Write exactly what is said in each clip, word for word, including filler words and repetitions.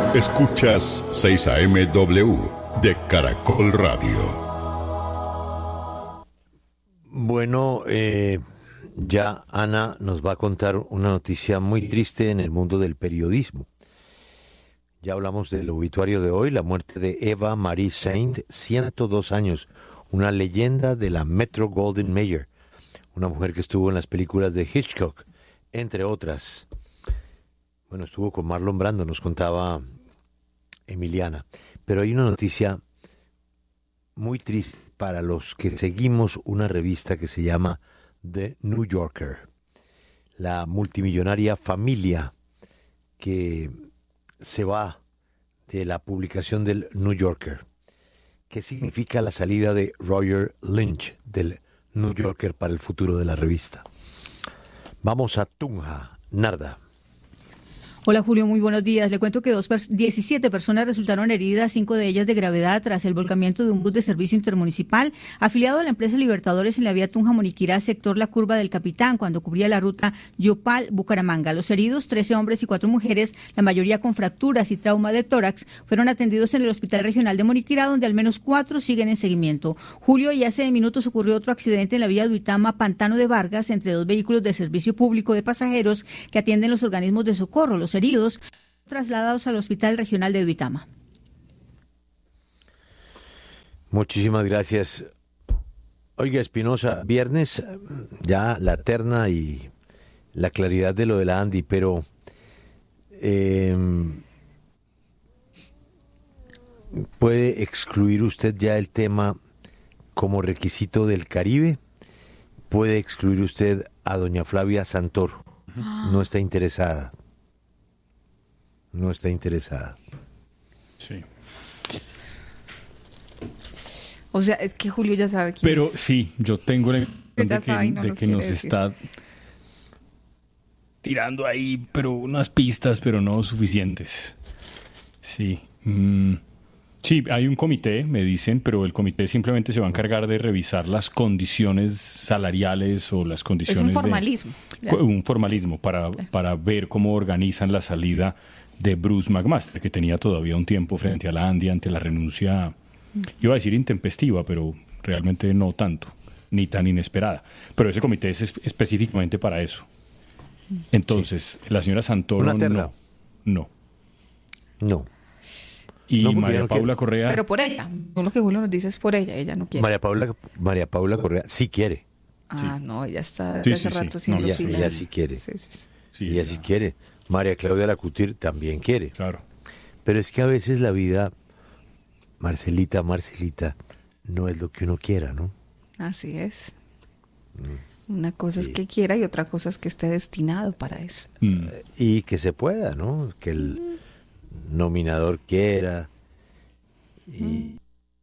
Escuchas seis A M W de Caracol Radio. Bueno, eh, ya Ana nos va a contar una noticia muy triste en el mundo del periodismo. Ya hablamos del obituario de hoy, la muerte de Eva Marie Saint, ciento dos años, una leyenda de la Metro-Goldwyn-Mayer, una mujer que estuvo en las películas de Hitchcock, entre otras. Bueno, estuvo con Marlon Brando, nos contaba Emiliana. Pero hay una noticia muy triste para los que seguimos una revista que se llama The New Yorker. La multimillonaria familia que se va de la publicación del New Yorker. ¿Qué significa la salida de Roger Lynch del New Yorker para el futuro de la revista? Vamos a Tunja, Narda. Hola Julio, muy buenos días. Le cuento que dos pers- diecisiete personas resultaron heridas, cinco de ellas de gravedad, tras el volcamiento de un bus de servicio intermunicipal afiliado a la empresa Libertadores en la vía Tunja-Moniquirá, sector La Curva del Capitán, cuando cubría la ruta Yopal-Bucaramanga. Los heridos, trece hombres y cuatro mujeres, la mayoría con fracturas y trauma de tórax, fueron atendidos en el Hospital Regional de Moniquirá, donde al menos cuatro siguen en seguimiento. Julio, y hace minutos ocurrió otro accidente en la vía Duitama-Pantano de Vargas entre dos vehículos de servicio público de pasajeros que atienden los organismos de socorro. Los heridos trasladados al Hospital Regional de Duitama. Muchísimas gracias. Oiga, Espinosa, viernes ya la terna y la claridad de lo de la Andy, pero eh, ¿puede excluir usted ya el tema como requisito del Caribe? ¿Puede excluir usted a doña Flavia Santoro? No está interesada. No está interesada. Sí. O sea, es que Julio ya sabe quién Pero es. sí, yo tengo la impresión Ya de que, sabe, no de nos que quiere nos decir. está tirando ahí, pero unas pistas, pero no suficientes. Sí. Mm. Sí, hay un comité, me dicen, pero el comité simplemente se va a encargar de revisar las condiciones salariales o las condiciones Es un de- formalismo. Ya. un formalismo para, para ver cómo organizan la salida de Bruce McMaster, que tenía todavía un tiempo frente a la Andy ante la renuncia, iba a decir intempestiva, pero realmente no tanto, ni tan inesperada. Pero ese comité es es- específicamente para eso. Entonces, la señora Santoro ¿Una terna? no. No. No. Y No, porque María no Paula quiere. Correa, Pero por ella. No, lo que Julio nos dice es por ella. Ella no quiere. María Paula, María Paula Correa sí quiere. Ah, no, ella está Sí, desde hace sí, sí. rato No, haciendo ella- fila. ella sí quiere. Sí, sí, sí. sí, Ella sí quiere. María Claudia Lacutir también quiere. claro. Pero es que a veces la vida, Marcelita, Marcelita, no es lo que uno quiera, ¿no? Así es. Una cosa es que quiera y otra cosa es que esté destinado para eso. Mm. Y que se pueda, ¿no? Que el nominador quiera. Y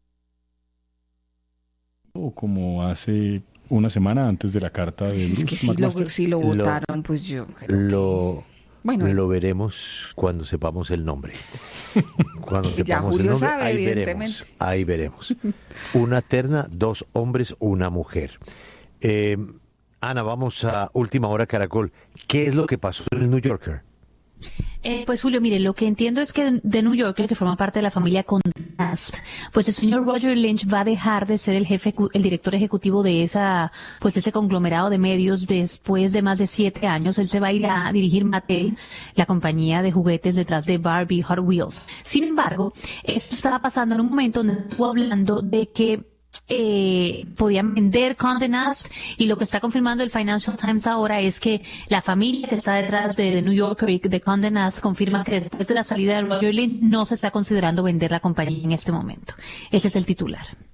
O como hace una semana antes de la carta de Es Bruce que si lo, McMaster. si lo Lo- votaron, pues yo creo que- lo, Bueno, lo veremos cuando sepamos el nombre. Cuando Ya sepamos el Julio nombre, sabe, ahí veremos. evidentemente. Ahí veremos. Una terna, dos hombres, una mujer. Eh, Ana, vamos a Última Hora Caracol. ¿Qué es lo que pasó en el New Yorker? Eh, pues Julio, mire, lo que entiendo es que de New Yorker, que forma parte de la familia Condé Nast, pues el señor Roger Lynch va a dejar de ser el jefe, ecu- el director ejecutivo de esa, pues ese conglomerado de medios después de más de siete años. Él se va a ir a dirigir Mattel, la compañía de juguetes detrás de Barbie Hot Wheels. Sin embargo, esto estaba pasando en un momento donde estuvo hablando de que eh, podían vender Condé Nast, y lo que está confirmando el Financial Times ahora es que la familia que está detrás de The New Yorker y de Condé Nast confirma que después de la salida de Roger Lynch no se está considerando vender la compañía en este momento. Ese es el titular.